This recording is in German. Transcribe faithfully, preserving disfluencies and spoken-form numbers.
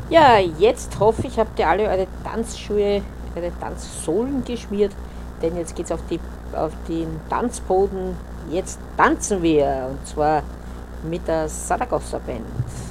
Ja, jetzt hoffe ich, habt ihr alle eure Tanzschuhe, eure Tanzsohlen geschmiert, denn jetzt geht's auf die, auf den Tanzboden. Jetzt tanzen wir und zwar mit der Saragossa Band.